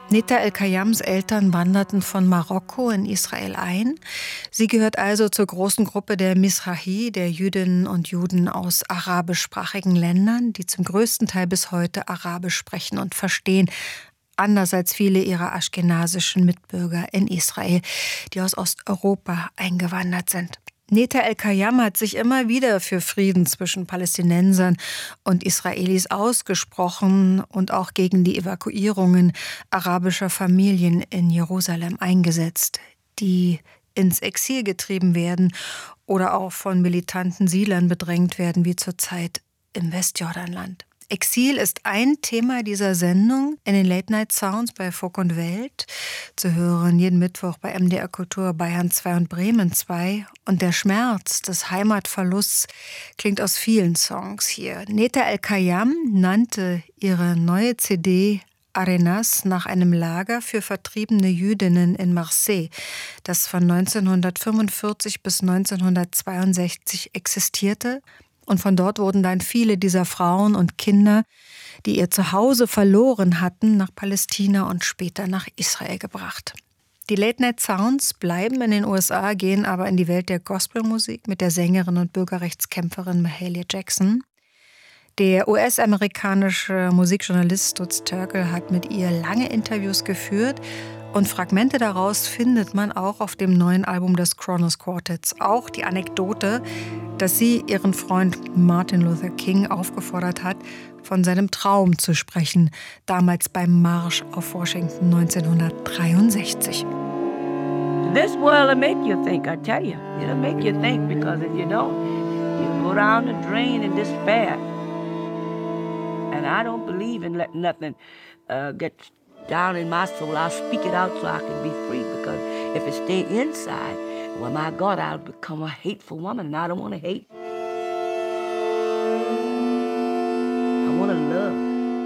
Neta El-Kayams Eltern wanderten von Marokko in Israel ein. Sie gehört also zur großen Gruppe der Mizrahi, der Jüdinnen und Juden aus arabischsprachigen Ländern, die zum größten Teil bis heute Arabisch sprechen und verstehen, anders als viele ihrer aschkenasischen Mitbürger in Israel, die aus Osteuropa eingewandert sind. Neta El-Kayam hat sich immer wieder für Frieden zwischen Palästinensern und Israelis ausgesprochen und auch gegen die Evakuierungen arabischer Familien in Jerusalem eingesetzt, die ins Exil getrieben werden oder auch von militanten Siedlern bedrängt werden, wie zurzeit im Westjordanland. Exil ist ein Thema dieser Sendung in den Late Night Sounds bei Folk und Welt, zu hören jeden Mittwoch bei MDR Kultur Bayern 2 und Bremen 2. Und der Schmerz des Heimatverlusts klingt aus vielen Songs hier. Neta El-Kayam nannte ihre neue CD Arenas nach einem Lager für vertriebene Jüdinnen in Marseille, das von 1945 bis 1962 existierte. Und von dort wurden dann viele dieser Frauen und Kinder, die ihr Zuhause verloren hatten, nach Palästina und später nach Israel gebracht. Die Late Night Sounds bleiben in den USA, gehen aber in die Welt der Gospelmusik mit der Sängerin und Bürgerrechtskämpferin Mahalia Jackson. Der US-amerikanische Musikjournalist Stutz Terkel hat mit ihr lange Interviews geführt. Und Fragmente daraus findet man auch auf dem neuen Album des Kronos Quartets. Auch die Anekdote, dass sie ihren Freund Martin Luther King aufgefordert hat, von seinem Traum zu sprechen, damals beim Marsch auf Washington 1963. This will make you think, I tell you. It'll make you think, because if you don't, you go down the drain in despair. And I don't believe in letting nothing get down in my soul. I'll speak it out so I can be free, because if it stay inside, well, my God, I'll become a hateful woman, and I don't want to hate. I want to love.